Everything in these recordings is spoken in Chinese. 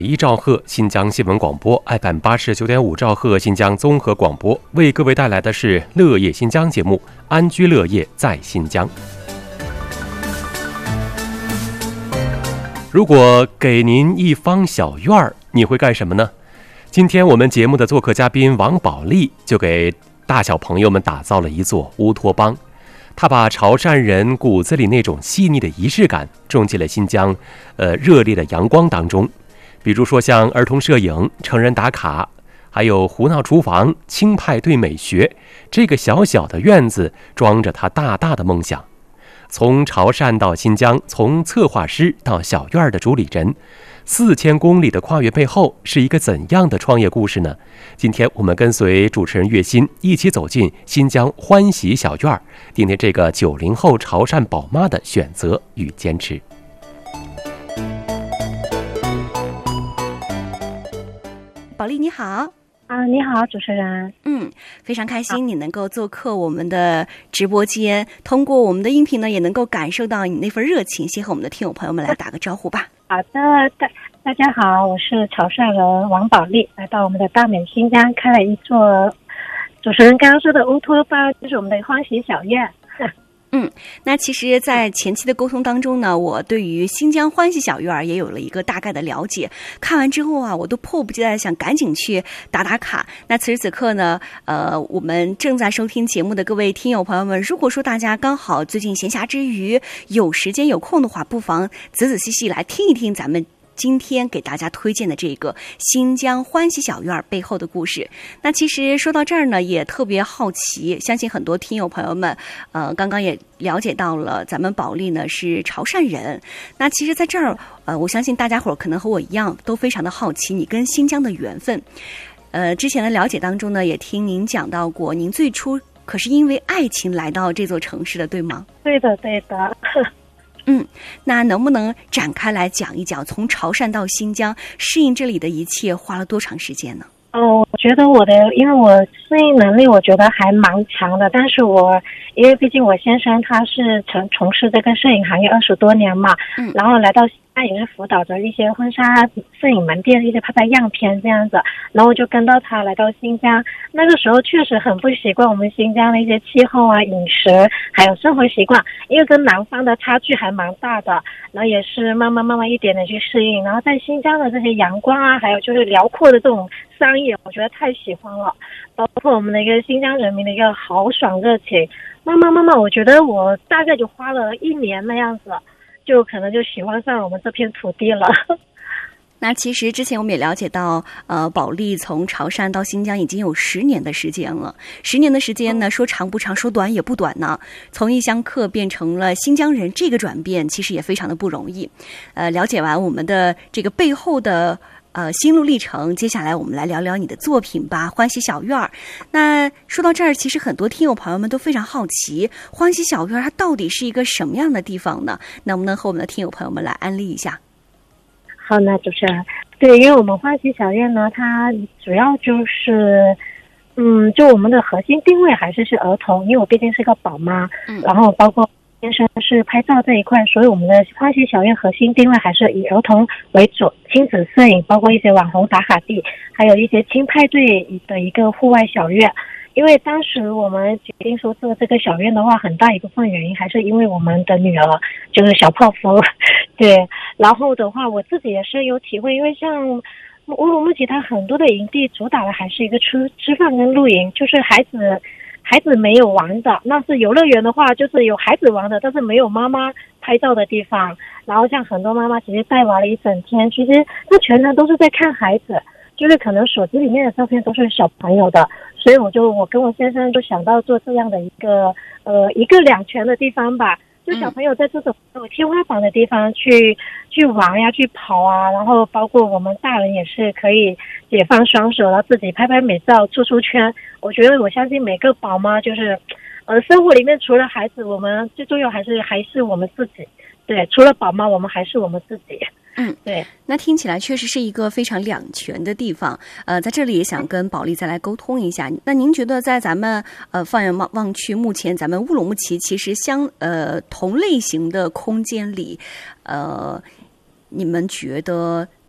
1兆赫新疆新闻广播 ，FM 89.5兆赫新疆综合广播，为各位带来的是乐业新疆节目，安居乐业在新疆。如果给您一方小院儿，你会干什么呢？今天我们节目的做客嘉宾王宝利就给大小朋友们打造了一座乌托邦。他把潮汕人骨子里那种细腻的仪式感种进了新疆热烈的阳光当中。比如说像儿童摄影、成人打卡，还有胡闹厨房、轻派对美学，这个小小的院子装着他大大的梦想。从潮汕到新疆，从策划师到小院的主理人，4000公里的跨越背后是一个怎样的创业故事呢？今天我们跟随主持人岳鑫一起走进新疆欢喜小院，听听这个90后潮汕宝妈的选择与坚持。 宝利你好。 你好，主持人。 非常开心你能够做客我们的直播间，通过我们的音频呢，也能够感受到你那份热情。先和我们的听友朋友们来打个招呼吧。 好的，大家好，我是潮汕人王宝利，来到我们的大美新疆，开了一座主持人刚刚说的乌托邦，就是我们的欢喜小院。 那其实在前期的沟通当中呢，我对于新疆欢喜小院也有了一个大概的了解。看完之后啊，我都迫不及待想赶紧去打卡。那此时此刻呢，我们正在收听节目的各位听友朋友们，如果说大家刚好最近闲暇之余有时间有空的话，不妨仔仔细细来听一听咱们今天给大家推荐的这个新疆欢喜小院背后的故事。那其实说到这儿呢，也特别好奇，相信很多听友朋友们刚刚也了解到了咱们宝利呢是潮汕人。那其实在这儿我相信大家伙可能和我一样都非常的好奇你跟新疆的缘分。之前的了解当中呢，也听您讲到过您最初可是因为爱情来到这座城市的，对吗？ 对的。 那能不能展开来讲一讲，从潮汕到新疆适应这里的一切花了多长时间呢？ 我觉得因为我适应能力我觉得还蛮强的，但是因为毕竟我先生他是从事这个摄影行业20多年嘛，然后来到他也是辅导着一些婚纱摄影门店一些拍样片这样子，然后就跟到他来到新疆。那个时候确实很不习惯我们新疆的一些气候啊、饮食还有生活习惯，因为跟南方的差距还蛮大的，然后也是慢慢一点点去适应。然后在新疆的这些阳光啊，还有就是辽阔的这种商业，我觉得太喜欢了，包括我们的一个新疆人民的一个豪爽热情。慢慢我觉得我大概就花了1年那样子，就可能就喜欢上我们这片土地了。 那其实之前我们也了解到，宝利从潮汕到新疆已经有10年的时间了。10年的时间呢，说长不长，说短也不短呢。从异乡客变成了新疆人，这个转变其实也非常的不容易。了解完我们的这个背后的心路历程，接下来我们来聊聊你的作品吧，欢喜小院。那说到这儿，其实很多听友朋友们都非常好奇，欢喜小院它到底是一个什么样的地方呢？能不能和我们的听友朋友们来安利一下？ 好，那主持人，对，因为我们欢喜小院呢，它主要就是就我们的核心定位还是儿童，因为我毕竟是个宝妈，然后包括先生是拍照这一块，所以我们的欢喜小院核心定位还是以儿童为主，亲子摄影，包括一些网红打卡地，还有一些轻派对的一个户外小院。因为当时我们决定说做这个小院的话，很大一部分原因还是因为我们的女儿就是小泡芙，对。然后的话，我自己也是有体会，因为像乌鲁木齐它很多的营地主打的还是一个吃饭跟露营，就是孩子没有玩的，那是游乐园的话就是有孩子玩的，但是没有妈妈拍照的地方。然后像很多妈妈其实带娃了一整天，其实她全程都是在看孩子，就是可能手机里面的照片都是小朋友的，所以我跟我先生就想到做这样的一个2全的地方吧，就小朋友在这种有天花板的地方去玩呀，去跑啊，然后包括我们大人也是可以解放双手，然后自己拍美照出圈。我觉得我相信每个宝妈就是生活里面除了孩子，我们最重要还是我们自己。对，除了宝妈，我们还是我们自己。对。 那听起来确实是一个非常2全的地方。在这里也想跟宝利再来沟通一下。那您觉得在咱们放眼望去，目前咱们乌鲁木齐其实同类型的空间里，你们觉得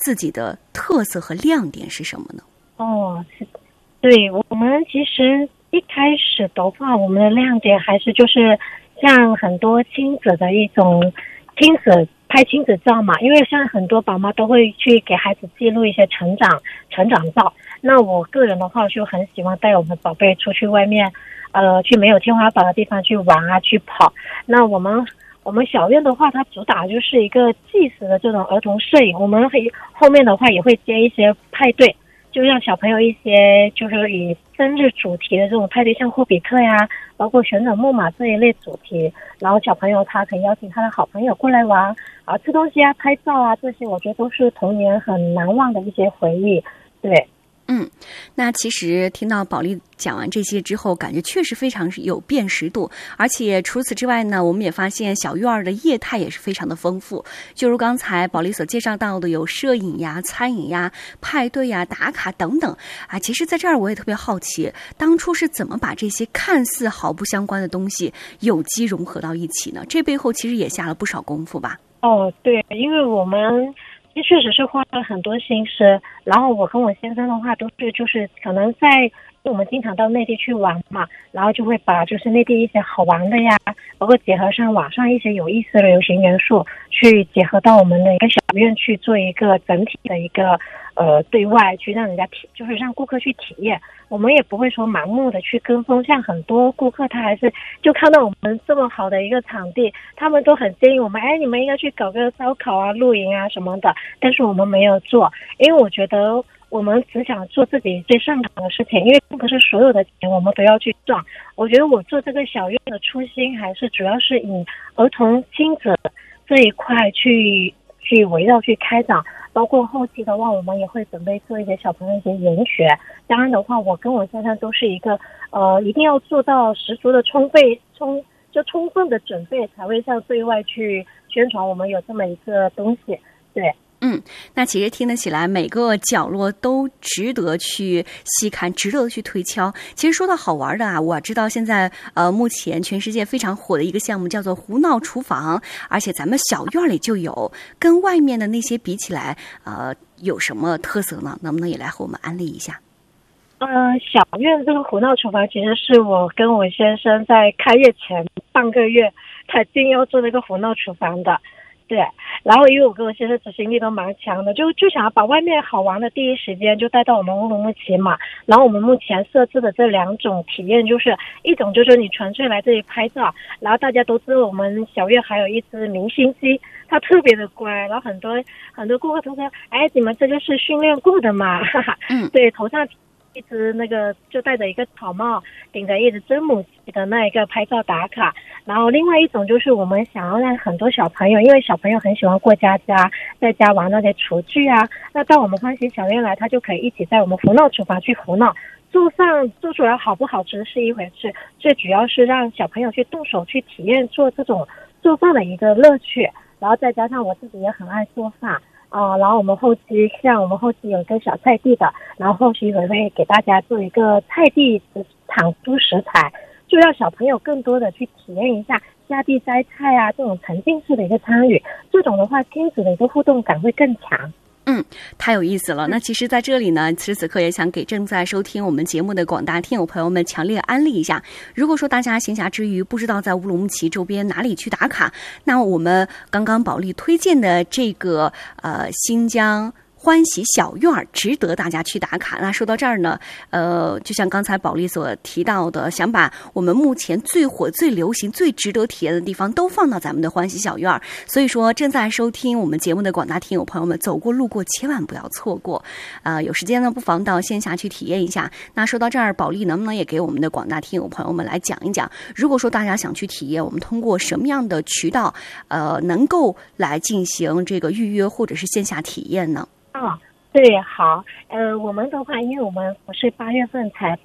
自己的特色和亮点是什么呢？ 是，对，我们其实一开始的话，我们的亮点还是就是像很多亲子的一种拍亲子照嘛，因为像很多宝妈都会去给孩子记录一些成长照。那我个人的话就很喜欢带我们宝贝出去外面，去没有天花板的地方去玩啊，去跑。那我们小院的话，它主打就是一个纪实的这种儿童摄影，我们后面的话也会接一些派对。就让小朋友一些就是以生日主题的这种派对，像霍比特呀，包括旋转木马这一类主题，然后小朋友他可以邀请他的好朋友过来玩啊，吃东西啊，拍照啊，这些我觉得都是童年很难忘的一些回忆。对。 那其实听到保利讲完这些之后，感觉确实非常有辨识度，而且除此之外呢，我们也发现小院儿的业态也是非常的丰富，就如刚才保利所介绍到的，有摄影呀、餐饮呀、派对呀、打卡等等啊。其实在这儿我也特别好奇，当初是怎么把这些看似毫不相关的东西有机融合到一起呢？这背后其实也下了不少功夫吧？ 对，因为我们确实是花了很多心思，然后我跟我先生的话都是就是可能我们经常到内地去玩嘛，然后就会把就是内地一些好玩的呀，包括结合上网上一些有意思的流行元素，去结合到我们的一个小院去做一个整体的一个对外去让人家就是让顾客去体验。我们也不会说盲目的去跟风，像很多顾客他还是就看到我们这么好的一个场地，他们都很建议我们，你们应该去搞个烧烤啊、露营啊什么的，但是我们没有做，因为我觉得我们只想做自己最擅长的事情，因为并不是所有的钱我们都要去赚。我觉得我做这个小院的初心还是主要是以儿童亲子这一块去围绕去开展，包括后期的话我们也会准备做一些小朋友一些研学。当然的话，我跟我先生都是一个一定要做到十足的充分的准备，才会向对外去宣传我们有这么一个东西。对。 那其实听得起来每个角落都值得去细看，值得去推敲。其实说到好玩的啊，我知道现在目前全世界非常火的一个项目叫做胡闹厨房，而且咱们小院里就有，跟外面的那些比起来有什么特色呢？能不能也来和我们安利一下？ 小院这个胡闹厨房其实是我跟我先生在开业前半个月才定要做那个胡闹厨房的。对，然后因为我跟我先生执行力都蛮强的，就想要把外面好玩的第一时间就带到我们乌鲁木齐嘛。然后我们目前设置的这两种体验，就是一种就是你纯粹来这里拍照，然后大家都知道我们小院还有一只明星鸡，它特别的乖，然后很多顾客都说，你们这个是训练过的嘛，哈哈。对，头上一直那个就戴着一个草帽，顶着一只真母鸡的那一个拍照打卡。然后另外一种就是我们想要让很多小朋友，因为小朋友很喜欢过家家，在家玩那些厨具啊，那到我们欢喜小院来，他就可以一起在我们胡闹厨房去胡闹。做出来好不好吃是一回事，最主要是让小朋友去动手去体验做这种做饭的一个乐趣。然后再加上我自己也很爱做饭然后我们后期有一个小菜地的，然后后期也会给大家做一个菜地的产出食材，就让小朋友更多的去体验一下下地摘菜啊这种沉浸式的一个参与，这种的话亲子的一个互动感会更强。 太有意思了。那其实在这里呢，此时此刻也想给正在收听我们节目的广大听友朋友们强烈安利一下，如果说大家闲暇之余不知道在乌鲁木齐周边哪里去打卡，那我们刚刚保利推荐的这个新疆欢喜小院值得大家去打卡。那说到这儿呢，就像刚才保利所提到的，想把我们目前最火、最流行、最值得体验的地方都放到咱们的欢喜小院。所以说，正在收听我们节目的广大听友朋友们，走过路过千万不要错过。有时间呢，不妨到线下去体验一下。那说到这儿，保利能不能也给我们的广大听友朋友们来讲一讲，如果说大家想去体验，我们通过什么样的渠道，能够来进行这个预约或者是线下体验呢？ 对，好，我们的话，因为我们不是8月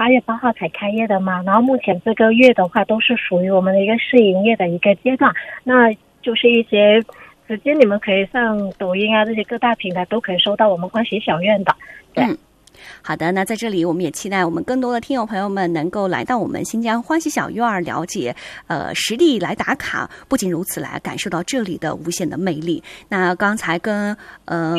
8号才开业的嘛，然后目前这个月的话都是属于我们的一个试营业的一个阶段，那就是一些直接你们可以上抖音啊这些各大平台都可以收到我们欢喜小院的。对。 好的，那在这里我们也期待我们更多的听友朋友们能够来到我们新疆欢喜小院了解实地来打卡，不仅如此来感受到这里的无限的魅力。那刚才跟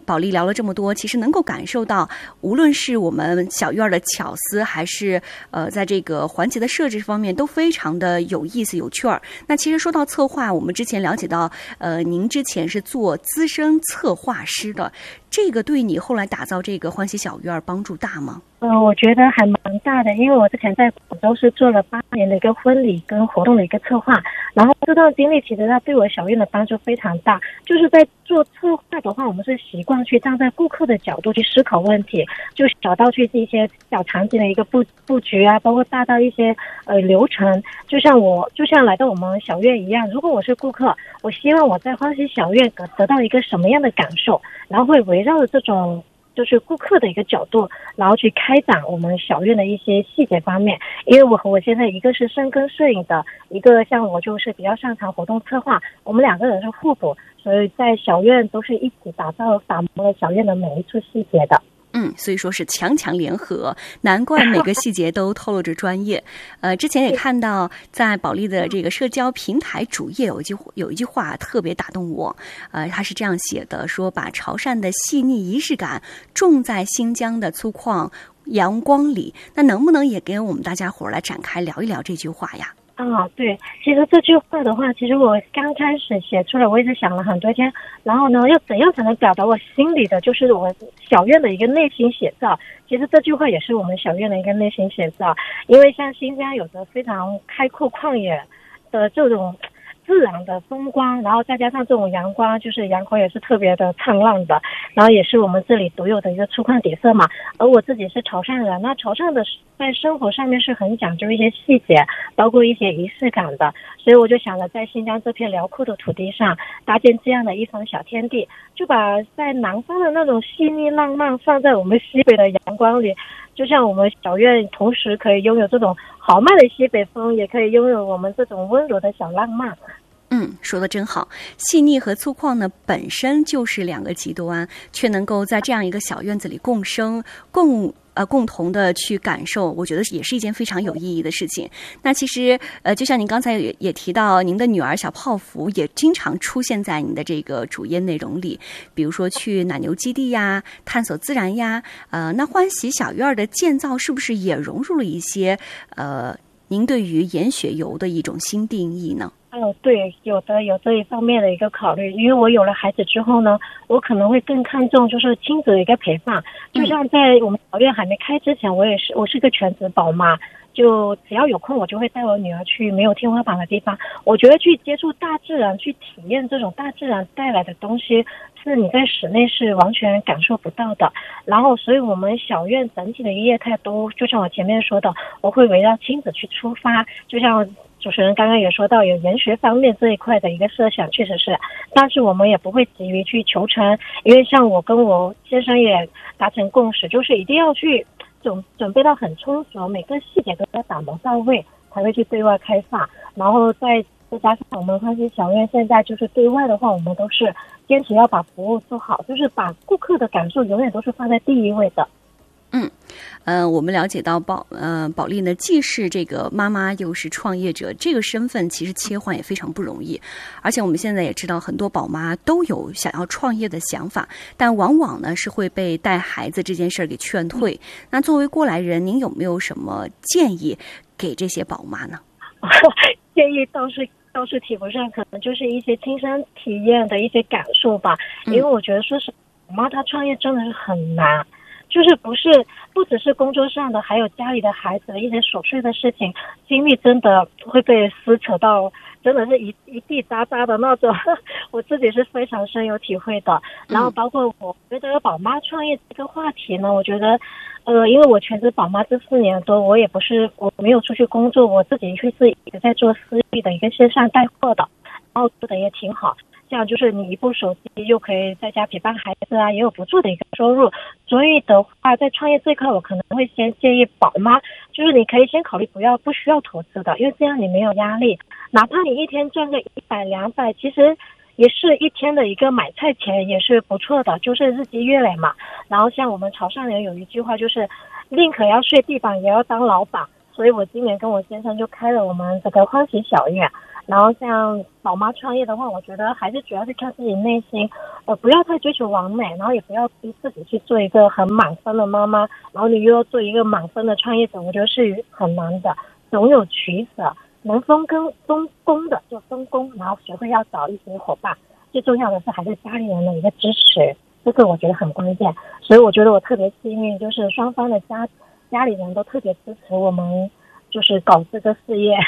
保利聊了这么多，其实能够感受到，无论是我们小院的巧思，还是在这个环节的设置方面，都非常的有意思、有趣儿。那其实说到策划，我们之前了解到，您之前是做资深策划师的，这个对你后来打造这个欢喜小院帮助大吗？ 我觉得还蛮大的，因为我之前在广州是做了8年的一个婚礼跟活动的一个策划，然后这段经历其实它对我小院的帮助非常大。就是在做策划的话，我们是习惯去站在顾客的角度去思考问题，就小到去一些小场景的一个布局啊，包括大到一些流程。就像来到我们小院一样，如果我是顾客，我希望我在欢喜小院得到一个什么样的感受，然后会围绕着这种就是顾客的一个角度，然后去开展我们小院的一些细节方面。因为我和我现在一个是深耕摄影的，一个像我就是比较擅长活动策划，我们2个人是互补，所以在小院都是一起打磨了小院的每一处细节的。 所以说是强强联合，难怪每个细节都透露着专业。之前也看到在保利的这个社交平台主页有一句话特别打动我，他是这样写的，说把潮汕的细腻仪式感种在新疆的粗犷阳光里。那能不能也给我们大家伙来展开聊一聊这句话呀？ 对，其实这句话的话，其实我刚开始写出来，我一直想了很多天，然后呢，要怎样才能表达我心里的，就是我小院的一个内心写照。其实这句话也是我们小院的一个内心写照，因为像新疆有着非常开阔旷野的这种自然的风光，然后再加上这种阳光，就是阳光也是特别的灿烂的，然后也是我们这里独有的一个粗犷底色嘛。而我自己是潮汕人，那潮汕的在生活上面是很讲究一些细节，包括一些仪式感的，所以我就想着在新疆这片辽阔的土地上搭建这样的一方小天地，就把在南方的那种细腻浪漫放在我们西北的阳光里，就像我们小院同时可以拥有这种豪迈的西北风，也可以拥有我们这种温柔的小浪漫。 说得真好。细腻和粗犷呢，本身就是2个极端，却能够在这样一个小院子里共生，共同的去感受，我觉得也是一件非常有意义的事情。那其实就像您刚才也提到，您的女儿小泡芙也经常出现在您的这个主页内容里，比如说去奶牛基地呀，探索自然呀。那欢喜小院的建造是不是也融入了一些您对于研学游的一种新定义呢？ 对，有这一方面的一个考虑。因为我有了孩子之后呢，我可能会更看重就是亲子的一个陪伴。就像在我们小院还没开之前，我是个全职宝妈，就只要有空我就会带我女儿去没有天花板的地方。我觉得去接触大自然，去体验这种大自然带来的东西，是你在室内是完全感受不到的。然后所以我们小院整体的业态都就像我前面说的，我会围绕亲子去出发，就像主持人刚刚也说到有研学方面这一块的一个设想，确实是，但是我们也不会急于去求成，因为像我跟我先生也达成共识，就是一定要去准备到很充足，每个细节都要打磨到位，才会去对外开放。然后再加上我们欢喜小院现在就是对外的话，我们都是坚持要把服务做好，就是把顾客的感受永远都是放在第一位的。 我们了解到保利呢，既是这个妈妈，又是创业者，这个身份其实切换也非常不容易。而且我们现在也知道，很多宝妈都有想要创业的想法，但往往呢是会被带孩子这件事儿给劝退。那作为过来人，您有没有什么建议给这些宝妈呢？ 建议倒是提不上，可能就是一些亲身体验的一些感受吧。因为我觉得说是宝妈她创业真的是很难。就是不只是工作上的，还有家里的孩子的一些琐碎的事情，精力真的会被撕扯到，真的是一地渣渣的那种。我自己是非常深有体会的。然后包括我觉得宝妈创业这个话题呢，我觉得因为我全职宝妈这4年多，我没有出去工作，我自己是一直在做私域的一个线上带货的，然后做的也挺好。这样就是你一部手机就可以在家陪伴孩子啊，也有不错的一个收入。所以的话，在创业这一块，我可能会先建议宝妈，就是你可以先考虑不需要投资的，因为这样你没有压力。哪怕你一天赚个100、200，其实也是一天的一个买菜钱，也是不错的，就是日积月累嘛。然后像我们潮汕人有一句话，就是宁可要睡地板，也要当老板。所以我今年跟我先生就开了我们这个欢喜小院。 然后像宝妈创业的话，我觉得还是主要是看自己内心，不要太追求完美，然后也不要逼自己去做一个很满分的妈妈，然后你又要做一个满分的创业者，我觉得是很难的，总有取舍，能分工的就分工，然后学会要找一些伙伴，最重要的是还是家里人的一个支持，这个我觉得很关键。所以我觉得我特别幸运，就是双方的家里人都特别支持我们，就是搞这个事业。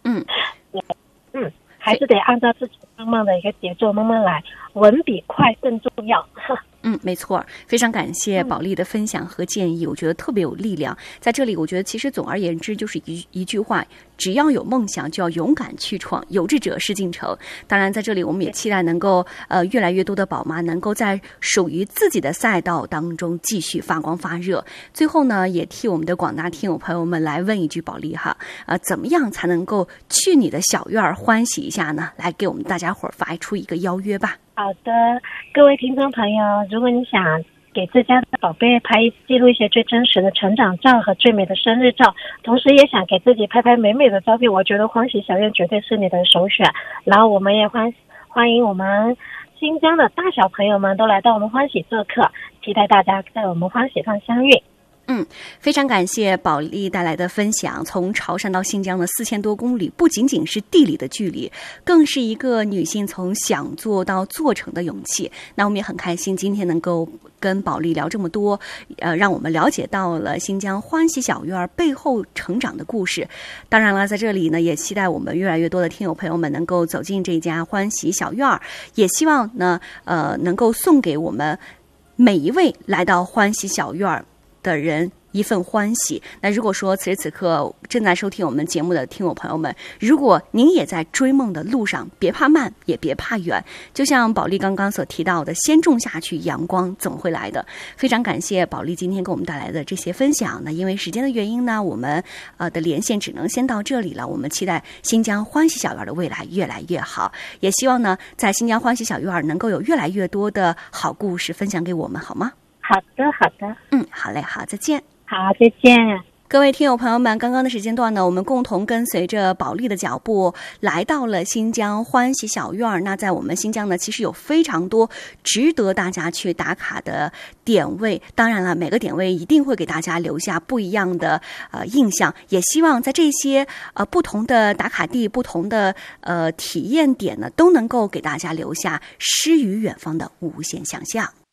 还是得按照自己慢慢的一个节奏慢慢来，稳比快更重要。 没错，非常感谢保利的分享和建议，我觉得特别有力量。在这里，我觉得其实总而言之就是一句话，只要有梦想就要勇敢去闯，有志者事竟成。当然在这里我们也期待能够越来越多的宝妈能够在属于自己的赛道当中继续发光发热。最后呢，也替我们的广大听友朋友们来问一句，保利哈，怎么样才能够去你的小院欢喜一下呢？来给我们大家伙发出一个邀约吧。 好的，各位听众朋友，如果你想给自家的宝贝记录一些最真实的成长照和最美的生日照，同时也想给自己拍美美的照片，我觉得欢喜小院绝对是你的首选。然后我们也欢迎我们新疆的大小朋友们都来到我们欢喜做客，期待大家在我们欢喜上相遇。 非常感谢保利带来的分享。从潮汕到新疆的4000多公里，不仅仅是地理的距离，更是一个女性从想做到做成的勇气。那我们也很开心今天能够跟保利聊这么多，让我们了解到了新疆欢喜小院背后成长的故事。当然了，在这里呢，也期待我们越来越多的听友朋友们能够走进这家欢喜小院，也希望呢，能够送给我们每一位来到欢喜小院的人一份欢喜。那如果说此时此刻正在收听我们节目的听友朋友们，如果您也在追梦的路上，别怕慢，也别怕远，就像保利刚刚所提到的，先种下去，阳光总会来的。非常感谢保利今天给我们带来的这些分享。那因为时间的原因呢，我们的连线只能先到这里了。我们期待新疆欢喜小院的未来越来越好，也希望呢，在新疆欢喜小院能够有越来越多的好故事分享给我们，好吗？ 好的，好的。 好嘞，好，再见。 好，再见。 各位听友朋友们，刚刚的时间段呢，我们共同跟随着保利的脚步来到了新疆欢喜小院。那在我们新疆呢，其实有非常多值得大家去打卡的点位，当然了，每个点位一定会给大家留下不一样的印象，也希望在这些不同的打卡地、不同的体验点呢，都能够给大家留下诗与远方的无限想象。